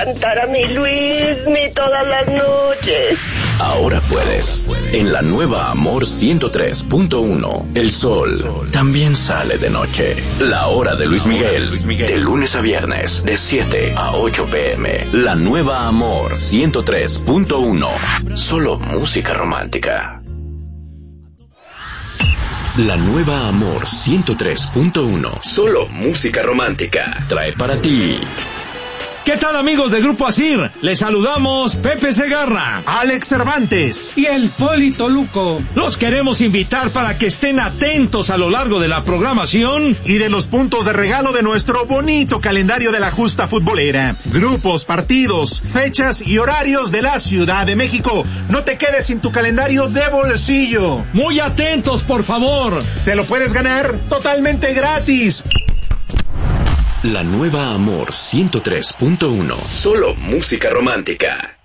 cantar a mi Luismi todas las noches. Ahora puedes. En la nueva Amor 103.1, el sol también sale de noche. La hora de Luis Miguel, de lunes a viernes, de 7 a 8 p.m. La nueva Amor 103.1, solo música romántica. La nueva Amor 103.1, solo música romántica, trae para ti. ¿Qué tal, amigos de Grupo Asir? Les saludamos Pepe Segarra, Alex Cervantes y el Polito Luco. Los queremos invitar para que estén atentos a lo largo de la programación y de los puntos de regalo de nuestro bonito calendario de la justa futbolera. Grupos, partidos, fechas y horarios de la Ciudad de México. No te quedes sin tu calendario de bolsillo. Muy atentos, por favor. Te lo puedes ganar totalmente gratis. La nueva Amor 103.1, solo música romántica.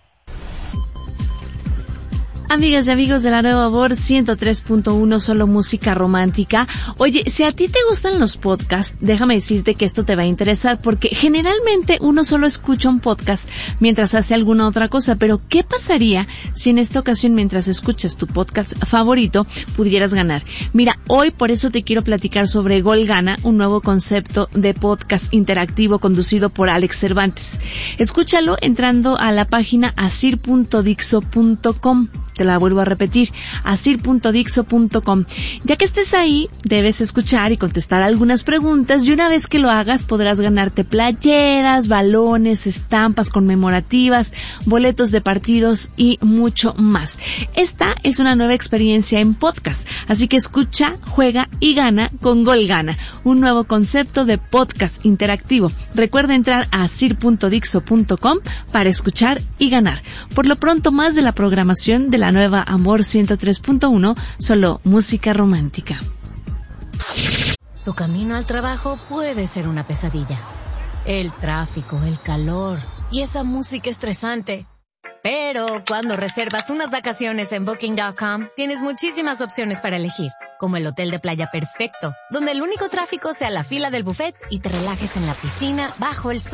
Amigas y amigos de la nueva Amor 103.1, solo música romántica. Oye, si a ti te gustan los podcasts, déjame decirte que esto te va a interesar, porque generalmente uno solo escucha un podcast mientras hace alguna otra cosa, pero ¿qué pasaría si en esta ocasión, mientras escuchas tu podcast favorito, pudieras ganar? Mira, hoy por eso te quiero platicar sobre Gol Gana, un nuevo concepto de podcast interactivo conducido por Alex Cervantes. Escúchalo entrando a la página asir.dixo.com. Te la vuelvo a repetir, asir.dixo.com. Ya que estés ahí, debes escuchar y contestar algunas preguntas, y una vez que lo hagas podrás ganarte playeras, balones, estampas conmemorativas, boletos de partidos y mucho más. Esta es una nueva experiencia en podcast, así que escucha, juega y gana con Gol Gana, un nuevo concepto de podcast interactivo. Recuerda entrar a asir.dixo.com para escuchar y ganar. Por lo pronto, más de la programación de la nueva Amor 103.1, solo música romántica. Tu camino al trabajo puede ser una pesadilla. El tráfico, el calor y esa música estresante. Pero cuando reservas unas vacaciones en Booking.com, tienes muchísimas opciones para elegir, como el hotel de playa perfecto, donde el único tráfico sea la fila del buffet y te relajes en la piscina bajo el sol.